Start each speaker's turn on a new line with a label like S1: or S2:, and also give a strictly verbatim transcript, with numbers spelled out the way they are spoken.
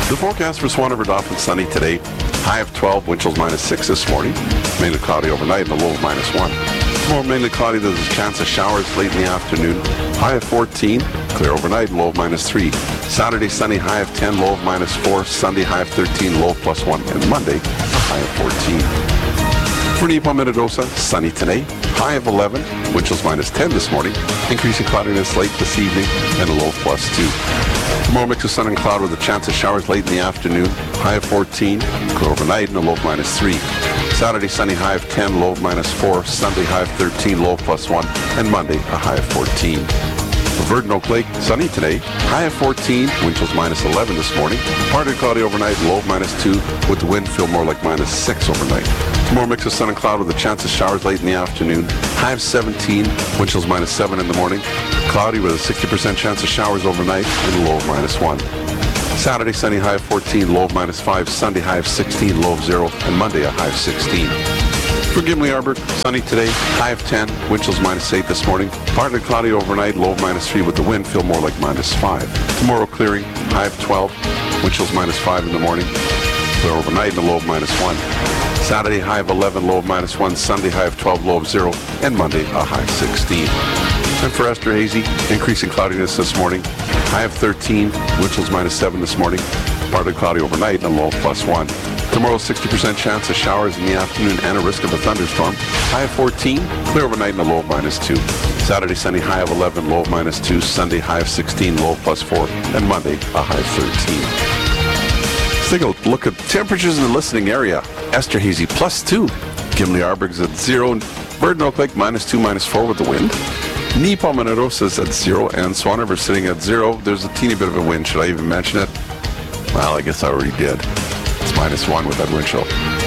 S1: The forecast for Swan River Dauphin, sunny today. High of twelve, wind chills minus six this morning. Mainly cloudy overnight and a low of minus one. Tomorrow mainly cloudy, there's a chance of showers late in the afternoon. High of fourteen, clear overnight and low of minus three. Saturday sunny, high of ten, low of minus four. Sunday high of thirteen, low of plus one. And Monday, a high of fourteen. For Nippon Minnedosa, sunny today. High of eleven, wind chills minus ten this morning. Increasing cloudiness late this evening and a low of plus two. Tomorrow mix of sun and cloud with a chance of showers late in the afternoon. High of fourteen, clear overnight and a low of minus three. Saturday sunny, high of ten, low of minus four. Sunday high of thirteen, low of plus one. And Monday a high of fourteen. For Virgin Oak Lake, sunny today. High of fourteen, wind chills minus eleven this morning. Partly cloudy overnight, low of minus two, with the wind feel more like minus six overnight. Tomorrow mix of sun and cloud with a chance of showers late in the afternoon. High of seventeen, wind chills minus seven in the morning. Cloudy with a sixty percent chance of showers overnight and a low of minus one. Saturday sunny, high of fourteen, low of minus five. Sunday high of sixteen, low of zero. And Monday a high of sixteen. For Gimli Arbor, sunny today, high of ten, wind chills minus eight this morning. Partly cloudy overnight, low of minus three, with the wind feel more like minus five. Tomorrow clearing, high of twelve, wind chills minus five in the morning. Clear overnight and a low of minus one. Saturday high of eleven, low of minus one. Sunday high of twelve, low of zero. And Monday a high of sixteen. And for Esterhazy, increasing cloudiness this morning. High of thirteen, wind chills minus seven this morning. Partly cloudy overnight and a low of plus one. Tomorrow, sixty percent chance of showers in the afternoon and a risk of a thunderstorm. High of fourteen, clear overnight and a low of minus two. Saturday sunny, high of eleven, low of minus two. Sunday high of sixteen, low of plus four. And Monday a high of thirteen. Let's take a look at temperatures in the listening area. Esterhazy plus two. Gimli Arborg's at zero. Virgin Oak Lake minus two, minus four with the wind. Nippon Minnedosa's at zero, and Swan River sitting at zero. There's a teeny bit of a wind. Should I even mention it? Well, I guess I already did. It's minus one with that wind chill.